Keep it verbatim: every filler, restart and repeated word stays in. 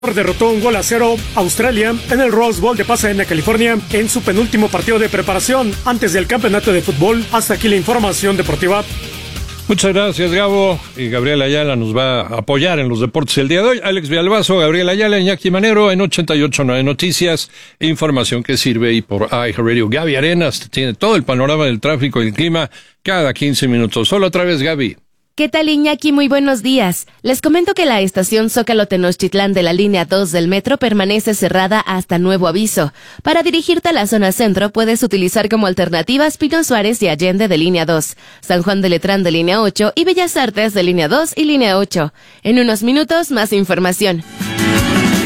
Derrotó un gol a cero a Australia en el Rose Bowl de Pasadena, California, en su penúltimo partido de preparación antes del campeonato de fútbol. Hasta aquí la información deportiva. Muchas gracias, Gabo. Y Gabriel Ayala nos va a apoyar en los deportes el día de hoy. Alex Villalbazo, Gabriel Ayala, Iñaki Manero en ochenta y ocho punto nueve Noticias. Información que sirve y por iHeartRadio. Gaby Arenas tiene todo el panorama del tráfico y el clima cada quince minutos. Solo otra vez, Gaby. ¿Qué tal, Iñaki? Muy buenos días. Les comento que la estación Zócalo Tenochtitlán de la línea dos del metro permanece cerrada hasta nuevo aviso. Para dirigirte a la zona centro puedes utilizar como alternativas Pino Suárez y Allende de línea dos, San Juan de Letrán de línea ocho y Bellas Artes de línea dos y línea ocho. En unos minutos, más información.